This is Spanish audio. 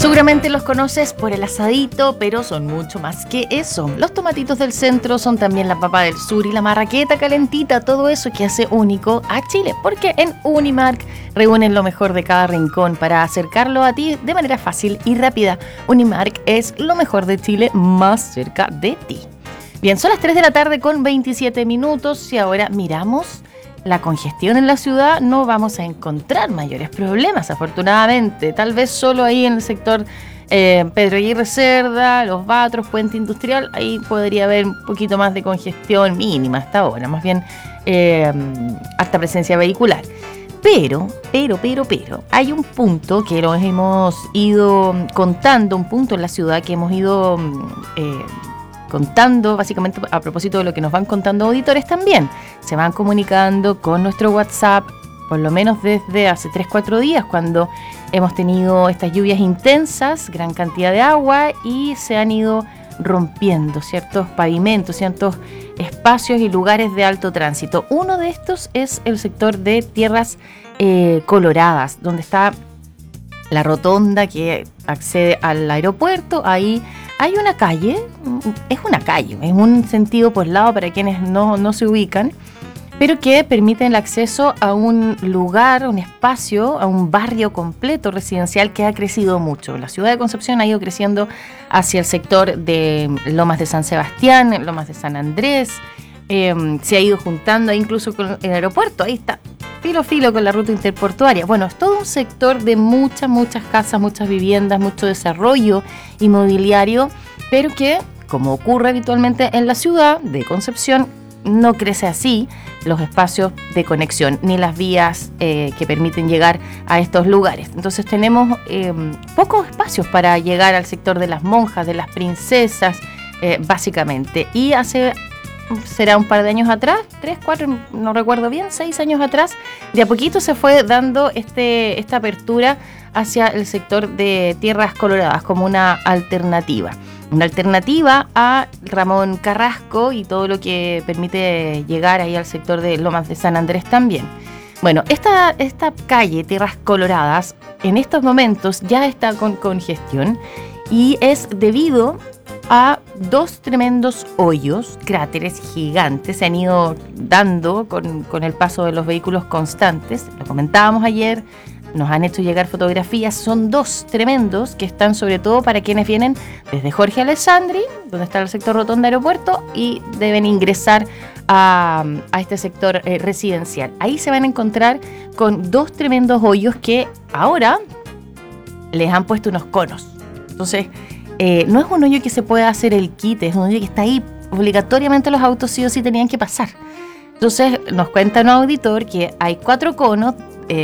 Seguramente los conoces por el asadito, pero son mucho más que eso. Los tomatitos del centro son también la papa del sur y la marraqueta calentita, todo eso que hace único a Chile, porque en Unimark reúnen lo mejor de cada rincón para acercarlo a ti de manera fácil y rápida. Unimark es lo mejor de Chile más cerca de ti. Bien, son las 3 de la tarde con 27 minutos y ahora miramos la congestión en la ciudad. No vamos a encontrar mayores problemas, afortunadamente. Tal vez solo ahí en el sector Pedro Aguirre Cerda, Los Batros, Puente Industrial, ahí podría haber un poquito más de congestión mínima hasta ahora, más bien alta presencia vehicular. Pero, hay un punto que nos hemos ido contando, un punto en la ciudad que hemos ido contando, básicamente a propósito de lo que nos van contando auditores también. Se van comunicando con nuestro WhatsApp, por lo menos desde hace 3-4 días, cuando hemos tenido estas lluvias intensas, gran cantidad de agua, y se han ido rompiendo ciertos pavimentos, ciertos espacios y lugares de alto tránsito. Uno de estos es el sector de Tierras Coloradas, donde está la rotonda que accede al aeropuerto. Ahí hay una calle, es un sentido por lado para quienes no se ubican, pero que permite el acceso a un lugar, un espacio, a un barrio completo residencial que ha crecido mucho. La ciudad de Concepción ha ido creciendo hacia el sector de Lomas de San Sebastián, Lomas de San Andrés, se ha ido juntando incluso con el aeropuerto, ahí está, filo con la ruta interportuaria. Bueno, es todo un sector de muchas casas, muchas viviendas, mucho desarrollo inmobiliario, pero que, como ocurre habitualmente en la ciudad de Concepción, no crece así los espacios de conexión ni las vías que permiten llegar a estos lugares. Entonces tenemos pocos espacios para llegar al sector de las monjas, de las princesas, básicamente. Y será un par de años atrás, 3, 4, no recuerdo bien, 6 años atrás, de a poquito se fue dando esta apertura hacia el sector de Tierras Coloradas como una alternativa a Ramón Carrasco y todo lo que permite llegar ahí al sector de Lomas de San Andrés también. Bueno, esta calle Tierras Coloradas en estos momentos ya está con congestión y es debido a 2 tremendos hoyos, cráteres gigantes, se han ido dando con el paso de los vehículos constantes. Lo comentábamos ayer, nos han hecho llegar fotografías, son 2 tremendos que están sobre todo para quienes vienen desde Jorge Alessandri, donde está el sector Rotonda Aeropuerto, y deben ingresar a este sector residencial. Ahí se van a encontrar con 2 tremendos hoyos que ahora les han puesto unos conos. Entonces, no es un hoyo que se pueda hacer el quite, es un hoyo que está ahí, obligatoriamente los autos sí o sí tenían que pasar. Entonces nos cuenta un auditor que hay 4 conos